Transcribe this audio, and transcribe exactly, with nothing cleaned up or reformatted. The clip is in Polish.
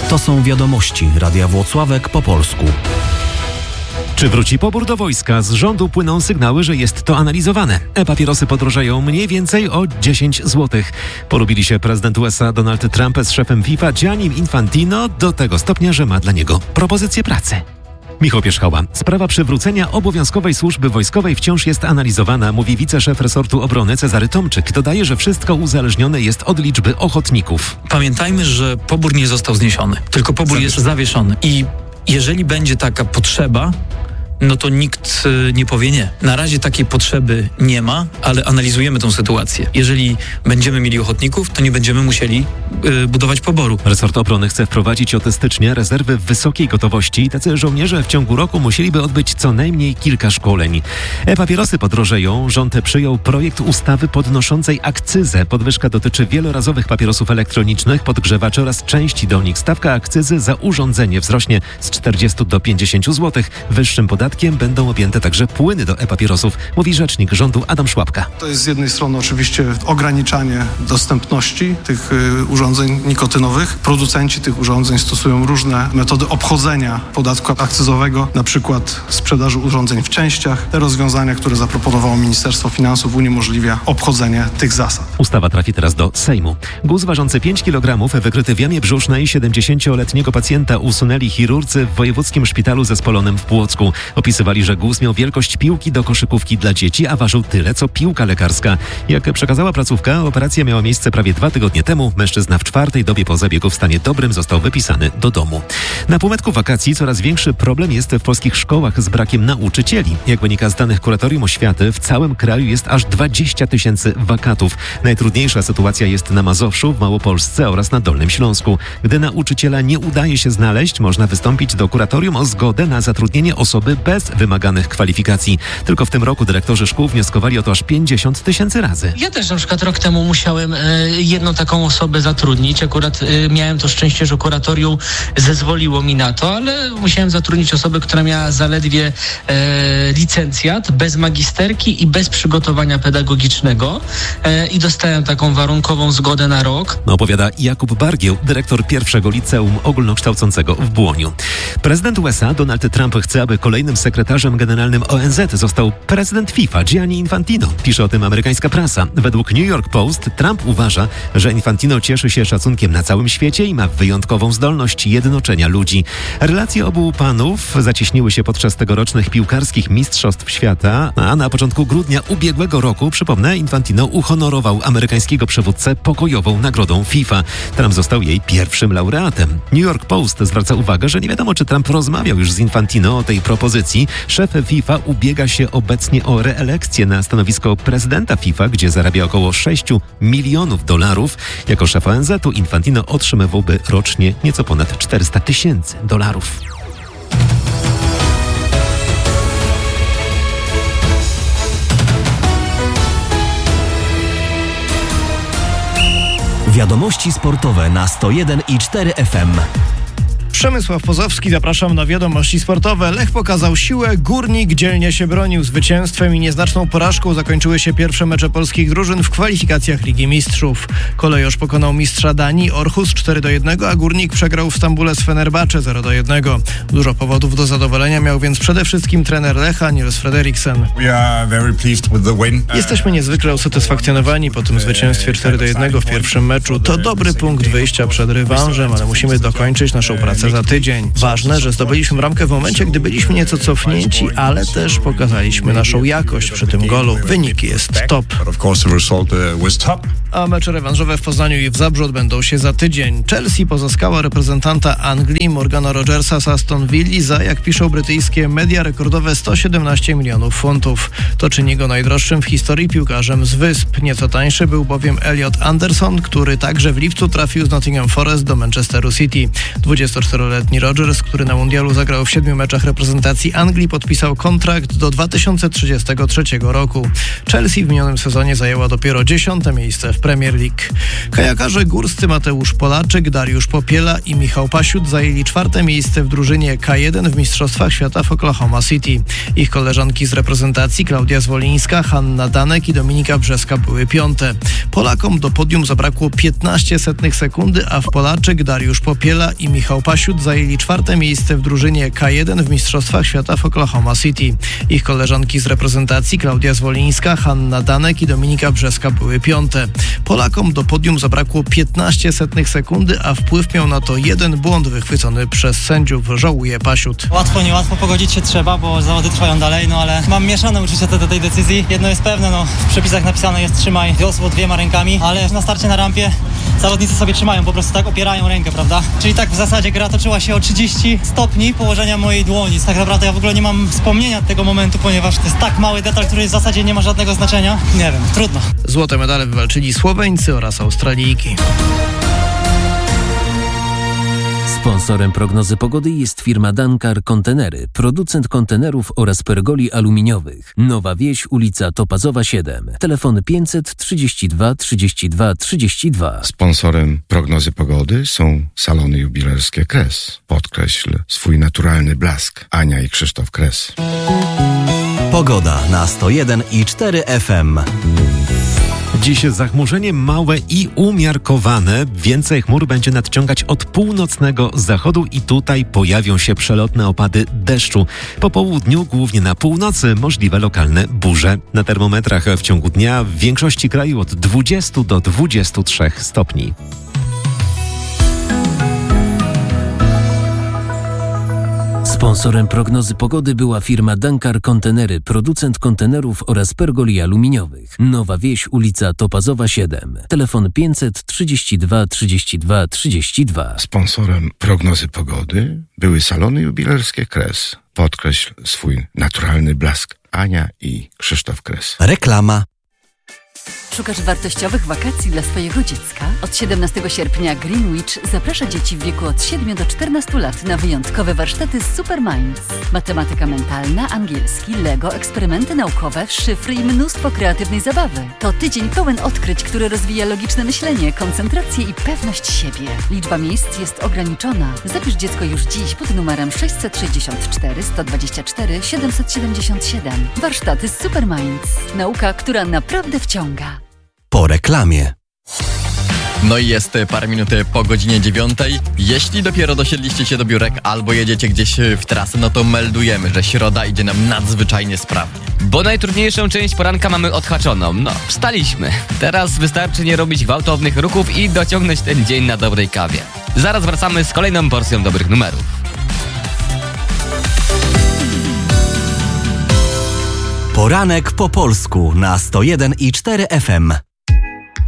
To są wiadomości Radia Włocławek po polsku. Czy wróci pobór do wojska? Z rządu płyną sygnały, że jest to analizowane. E-papierosy podrożeją mniej więcej o dziesięć złotych. Porobili się prezydent U S A Donald Trump z szefem FIFA Giannim Infantino do tego stopnia, że ma dla niego propozycję pracy. Michał Pierzchała. Sprawa przywrócenia obowiązkowej służby wojskowej wciąż jest analizowana, mówi wiceszef resortu obrony Cezary Tomczyk. Dodaje, że wszystko uzależnione jest od liczby ochotników. Pamiętajmy, że pobór nie został zniesiony, tylko pobór Zawiesz. jest zawieszony. I jeżeli będzie taka potrzeba, no to nikt nie powie nie. Na razie takiej potrzeby nie ma, ale analizujemy tą sytuację. Jeżeli będziemy mieli ochotników, to nie będziemy musieli y, budować poboru. Resort obrony chce wprowadzić od stycznia rezerwy w wysokiej gotowości. Tacy żołnierze w ciągu roku musieliby odbyć co najmniej kilka szkoleń. E-papierosy podrożeją. Rząd przyjął projekt ustawy podnoszącej akcyzę. Podwyżka dotyczy wielorazowych papierosów elektronicznych, podgrzewaczy oraz części do nich. Stawka akcyzy za urządzenie wzrośnie z czterdziestu do pięćdziesięciu złotych. Wyższym podatkiem będą objęte także płyny do e-papierosów, mówi rzecznik rządu Adam Szłapka. To jest z jednej strony oczywiście ograniczanie dostępności tych y, urządzeń nikotynowych. Producenci tych urządzeń stosują różne metody obchodzenia podatku akcyzowego, na przykład sprzedaży urządzeń w częściach. Te rozwiązania, które zaproponowało Ministerstwo Finansów, uniemożliwia obchodzenie tych zasad. Ustawa trafi teraz do Sejmu. Guz ważący pięć kilogramów, wykryty w jamie brzusznej siedemdziesięcioletniego pacjenta usunęli chirurdzy w Wojewódzkim Szpitalu Zespolonym w Płocku. Opisywali, że guz miał wielkość piłki do koszykówki dla dzieci, a ważył tyle, co piłka lekarska. Jak przekazała placówka, operacja miała miejsce prawie dwa tygodnie temu. Mężczyzna w czwartej dobie po zabiegu w stanie dobrym został wypisany do domu. Na półmetku wakacji coraz większy problem jest w polskich szkołach z brakiem nauczycieli. Jak wynika z danych Kuratorium Oświaty, w całym kraju jest aż dwadzieścia tysięcy wakatów. Najtrudniejsza sytuacja jest na Mazowszu, w Małopolsce oraz na Dolnym Śląsku. Gdy nauczyciela nie udaje się znaleźć, można wystąpić do kuratorium o zgodę na zatrudnienie osoby bez wymaganych kwalifikacji. Tylko w tym roku dyrektorzy szkół wnioskowali o to aż pięćdziesiąt tysięcy razy. Ja też na przykład rok temu musiałem e, jedną taką osobę zatrudnić. Akurat e, miałem to szczęście, że kuratorium zezwoliło mi na to, ale musiałem zatrudnić osobę, która miała zaledwie e, licencjat, bez magisterki i bez przygotowania pedagogicznego e, i dostałem taką warunkową zgodę na rok. No, opowiada Jakub Bargieł, dyrektor pierwszego liceum ogólnokształcącego w Błoniu. Prezydent U S A Donald Trump chce, aby kolejnym sekretarzem generalnym O N Z został prezydent FIFA Gianni Infantino. Pisze o tym amerykańska prasa. Według New York Post Trump uważa, że Infantino cieszy się szacunkiem na całym świecie i ma wyjątkową zdolność jednoczenia ludzi. Relacje obu panów zacieśniły się podczas tegorocznych piłkarskich mistrzostw świata, a na początku grudnia ubiegłego roku, przypomnę, Infantino uhonorował amerykańskiego przywódcę pokojową nagrodą FIFA. Trump został jej pierwszym laureatem. New York Post zwraca uwagę, że nie wiadomo, czy Trump rozmawiał już z Infantino o tej propozycji. Szef FIFA ubiega się obecnie o reelekcję na stanowisko prezydenta FIFA, gdzie zarabia około sześć milionów dolarów. Jako szef O N Z-u Infantino otrzymywałby rocznie nieco ponad czterysta tysięcy dolarów. Wiadomości sportowe na sto jeden i cztery F M. Przemysław Pozowski, zapraszam na wiadomości sportowe. Lech pokazał siłę, Górnik dzielnie się bronił. Zwycięstwem i nieznaczną porażką zakończyły się pierwsze mecze polskich drużyn w kwalifikacjach Ligi Mistrzów. Kolejorz pokonał mistrza Danii Orhus cztery do jednego, a Górnik przegrał w Stambule z Fenerbahce zero do jednego. Dużo powodów do zadowolenia miał więc przede wszystkim trener Lecha, Niels Frederiksen. Jesteśmy niezwykle usatysfakcjonowani po tym zwycięstwie cztery do jednego w pierwszym meczu. To dobry punkt wyjścia przed rewanżem, ale musimy dokończyć naszą pracę za tydzień. Ważne, że zdobyliśmy bramkę w momencie, gdy byliśmy nieco cofnięci, ale też pokazaliśmy naszą jakość przy tym golu. Wynik jest top. A mecze rewanżowe w Poznaniu i w Zabrzu odbędą się za tydzień. Chelsea pozyskała reprezentanta Anglii Morgana Rogersa z Aston Villa za, jak piszą brytyjskie media, rekordowe sto siedemnaście milionów funtów. To czyni go najdroższym w historii piłkarzem z Wysp. Nieco tańszy był bowiem Elliot Anderson, który także w lipcu trafił z Nottingham Forest do Manchesteru City. dwudziestoczteroletni dwudziestoczteroletni Rodgers, który na mundialu zagrał w siedmiu meczach reprezentacji Anglii, podpisał kontrakt do dwa tysiące trzydziestego trzeciego roku. Chelsea w minionym sezonie zajęła dopiero dziesiąte miejsce w Premier League. Kajakarze górscy Mateusz Polaczek, Dariusz Popiela i Michał Pasiut zajęli czwarte miejsce w drużynie K jeden w Mistrzostwach Świata w Oklahoma City. Ich koleżanki z reprezentacji Klaudia Zwolińska, Hanna Danek i Dominika Brzeska były piąte. Polakom do podium zabrakło piętnaście setnych sekundy, a w Polaczek, Dariusz Popiela i Michał Pasiut zajęli czwarte miejsce w drużynie K jeden w Mistrzostwach Świata w Oklahoma City. Ich koleżanki z reprezentacji Klaudia Zwolińska, Hanna Danek i Dominika Brzeska były piąte. Polakom do podium zabrakło piętnaście setnych sekundy, a wpływ miał na to jeden błąd wychwycony przez sędziów, żałuje Pasiut. Łatwo, niełatwo, pogodzić się trzeba, bo zawody trwają dalej, no ale mam mieszane uczucia do tej decyzji. Jedno jest pewne, no w przepisach napisane jest trzymaj wiosło dwiema rękami, ale na starcie na rampie zawodnicy sobie trzymają, po prostu tak opierają rękę, prawda? Czyli tak w zasadzie gra toczyła się o trzydzieści stopni położenia mojej dłoni. Tak naprawdę ja w ogóle nie mam wspomnienia tego momentu, ponieważ to jest tak mały detal, który w zasadzie nie ma żadnego znaczenia. Nie wiem, trudno. Złote medale wywalczyli Słoweńcy oraz Australijki. Sponsorem prognozy pogody jest firma Dankar Kontenery, producent kontenerów oraz pergoli aluminiowych. Nowa Wieś, ulica Topazowa siedem. Telefon pięćset trzydzieści dwa trzydzieści dwa trzydzieści dwa. Sponsorem prognozy pogody są salony jubilerskie Kres. Podkreśl swój naturalny blask. Ania i Krzysztof Kres. Pogoda na sto jeden i cztery F M. Dziś zachmurzenie małe i umiarkowane. Więcej chmur będzie nadciągać od północnego zachodu i tutaj pojawią się przelotne opady deszczu. Po południu, głównie na północy, możliwe lokalne burze. Na termometrach w ciągu dnia w większości kraju od dwudziestu do dwudziestu trzech stopni. Sponsorem prognozy pogody była firma Dankar Kontenery, producent kontenerów oraz pergoli aluminiowych. Nowa Wieś, ulica Topazowa siedem. Telefon pięćset trzydzieści dwa trzydzieści dwa trzydzieści dwa. Sponsorem prognozy pogody były salony jubilerskie Kres. Podkreśl swój naturalny blask. Ania i Krzysztof Kres. Reklama. Szukasz wartościowych wakacji dla swojego dziecka? Od siedemnastego sierpnia Greenwich zaprasza dzieci w wieku od siedmiu do czternastu lat na wyjątkowe warsztaty z Super Minds. Matematyka mentalna, angielski, Lego, eksperymenty naukowe, szyfry i mnóstwo kreatywnej zabawy. To tydzień pełen odkryć, który rozwija logiczne myślenie, koncentrację i pewność siebie. Liczba miejsc jest ograniczona. Zapisz dziecko już dziś pod numerem sześćset sześćdziesiąt cztery sto dwadzieścia cztery siedemset siedemdziesiąt siedem. Warsztaty z Super Minds. Nauka, która naprawdę wciąga. Po reklamie. No i jest parę minut po godzinie dziewiątej. Jeśli dopiero dosiedliście się do biurek albo jedziecie gdzieś w trasę, no to meldujemy, że środa idzie nam nadzwyczajnie sprawnie. Bo najtrudniejszą część poranka mamy odhaczoną. No, wstaliśmy. Teraz wystarczy nie robić gwałtownych ruchów i dociągnąć ten dzień na dobrej kawie. Zaraz wracamy z kolejną porcją dobrych numerów. Poranek po polsku na sto jeden i cztery F M.